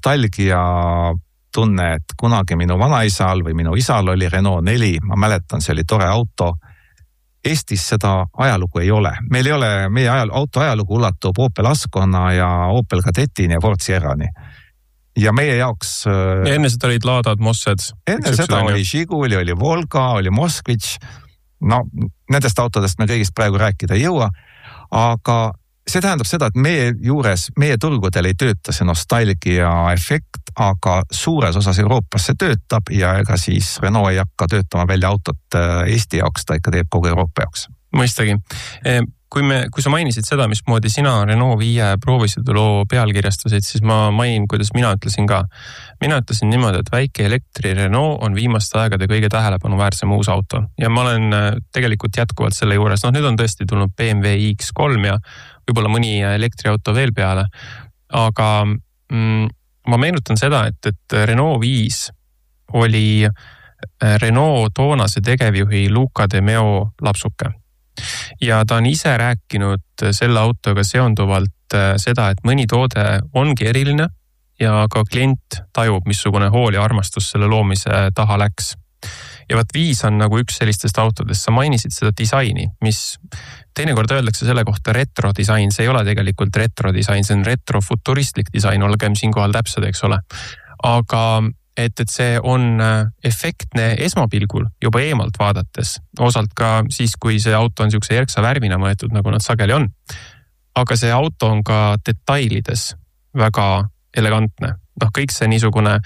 nostalgia tunne, et kunagi minu vanaisal või minu isal oli Renault 4, ma mäletan, see oli tore auto. Eestis seda ajalugu ei ole. Meil ei ole, meie auto ajalugu ulatub Opel Ascona ja Opel Kadetini ja Ford Sierrani. Ja meie jaoks... Ja enne seda olid Ladad, Mossed. Enne seda oli Žiguli, oli Volga, oli Moskvitš. No, nendest autodest me kõigist praegu rääkida ei jõua, aga see tähendab seda, et meie juures, meie turgudel ei tööta see nostalgia efekt, aga suures osas Euroopas see töötab ja ega siis Renault ei hakka töötama välja autot Eesti jaoks, ta ikka teeb kogu Euroopa jaoks. Mõistagi. Kui sa mainisid seda, mismoodi sina Renault 5 proovisõiduloo pealkirjastasid, siis ma mainin, kuidas mina ütlesin ka. Mina ütlesin niimoodi, et väike elektri Renault on viimaste aegade kõige tähelepanuväärsem uus auto. Ja ma olen tegelikult jätkuvalt selle juures. Nüüd on tõesti tulnud BMW X3 ja võib-olla mõni elektriauto veel peale. Aga ma meenutan seda, et Renault 5 oli Renault toonase tegevjuhi Luca de Meo lapsuke. Ja ta on ise rääkinud selle autoga seonduvalt seda, et mõni toode ongi eriline ja ka klient tajub, missugune hool ja armastus selle loomise taha läks. Ja 5 on nagu üks sellistest autodest. Sa mainisid seda disaini, mis teinekord öeldakse selle kohta retrodisain. See ei ole tegelikult retrodisain, see on retrofuturistlik disain, olgem siinkohal täpsed, eks ole. Aga et see on efektne esmapilgul juba eemalt vaadates. Osalt ka siis, kui see auto on niisuguse järgsa värvina mõetud, nagu nad sageli on. Aga see auto on ka detailides väga elegantne. Kõik see niisugune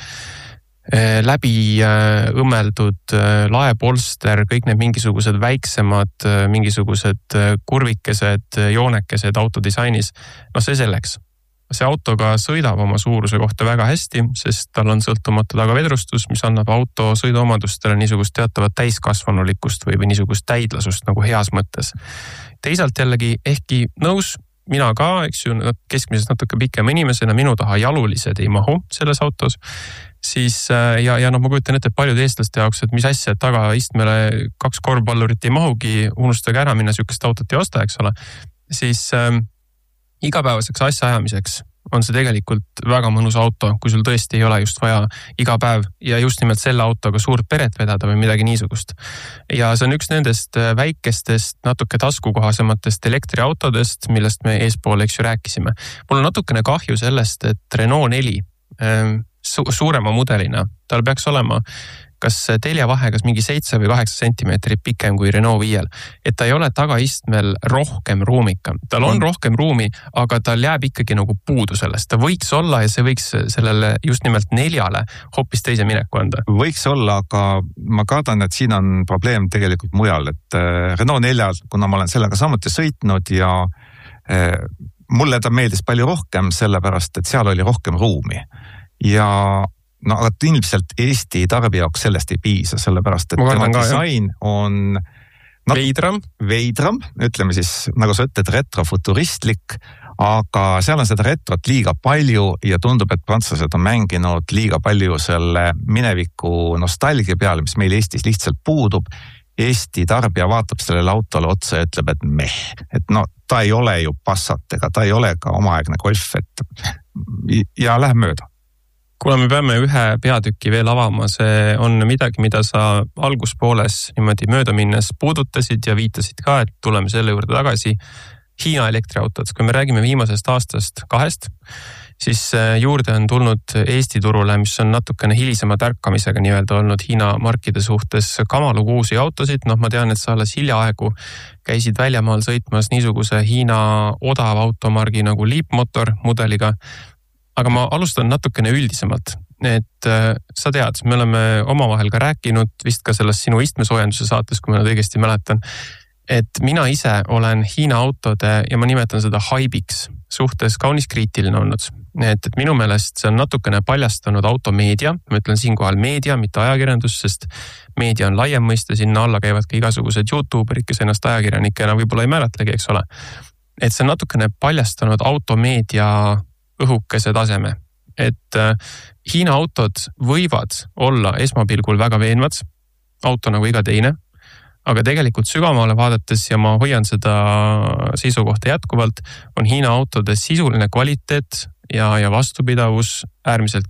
läbi õmmeldud laepolster, kõik need mingisugused väiksemad, mingisugused kurvikesed, joonekesed autodisainis. See selleks. See autoga sõidab oma suuruse kohta väga hästi, sest tal on sõltumatu tagavedrustus, mis annab auto sõiduomadustele niisugust teatavat täiskasvanulikkust või niisugust täidlasust nagu heas mõttes. Teisalt jällegi ehkki nõus, mina ka, eks ju, keskmisest natuke pikem inimesena, minu taha jalulised ei mahu selles autos, siis ja ma kujutan ette paljud eestlaste jaoks, et mis asja, et tagaistmele 2 korvpallurit ei mahugi, unustage ära minna niisugust autot ja osta, eks ole, siis igapäevaseks asja ajamiseks on see tegelikult väga mõnus auto, kui sul tõesti ei ole just vaja iga päev ja just nimelt selle autoga suurt peret vedada või midagi niisugust. Ja see on üks nendest väikestest, natuke taskukohasematest elektriautodest, millest me eespool, eks ju, rääkisime. Mul on natukene kahju sellest, et Renault 4 suurema mudelina, tal peaks olema kas teljavahe, kas mingi 7 või 8 sentimeetrit pikem kui Renault 5, et ta ei ole tagaistmel rohkem ruumika. Tal on rohkem ruumi, aga tal jääb ikkagi nagu puudu sellest. Ta võiks olla ja see võiks sellele just nimelt 4 hoopis teise mineku anda. Võiks olla, aga ma kardan, et siin on probleem tegelikult mujal, et Renault 4, kuna ma olen sellega samuti sõitnud ja mulle ta meeldis palju rohkem, sellepärast, et seal oli rohkem ruumi. Ja aga ilmselt Eesti tarbija jaoks sellest ei piisa, sellepärast, et tema disain on veidram, ütleme siis, nagu sa ütled, retrofuturistlik, aga seal on seda retrot liiga palju ja tundub, et prantslased on mänginud liiga palju selle mineviku nostalgia peale, mis meil Eestis lihtsalt puudub. Eesti tarbija vaatab sellele autole otsa ja ütleb, et ta ei ole ju Passat ega ta ei ole ka omaaegne Golf, ja läheb mööda. Kuna me peame ühe peatüki veel avama, see on midagi, mida sa alguspooles niimoodi mööda minnes puudutasid ja viitasid ka, et tuleme selle juurde tagasi. Hiina elektriautod, kui me räägime viimasest aastast 2, siis juurde on tulnud Eesti turule, mis on natukene hilisema tärkamisega nii-öelda olnud Hiina markide suhtes kamalugu uusi autosid. Ma tean, et sa alles hiljaaegu käisid väljamaal sõitmas niisuguse Hiina odav automargi nagu Leapmotor mudeliga. Aga ma alustan natukene üldisemalt, et sa tead, me oleme omavahel ka rääkinud vist ka selles sinu istmesoojenduse saates, kui ma õigesti mäletan, et mina ise olen Hiina autode ja ma nimetan seda haibiks suhtes kaunis kriitiline olnud. Et minu meelest see on natukene paljastanud automeedia, ma ütlen siinkohal meedia, mitte ajakirjandus, sest meedia on laiem mõiste, sinna alla käivad ka igasugused YouTuberid, kes ennast ajakirjanikena võib-olla ei määratlegi, eks ole. Et see on natukene paljastanud automeedia õhukese taseme, et Hiina autod võivad olla esmapilgul väga veenvad, auto nagu iga teine, aga tegelikult sügavamale vaadates ja ma hoian seda seisukohta jätkuvalt, on Hiina autode sisuline kvaliteet ja vastupidavus äärmiselt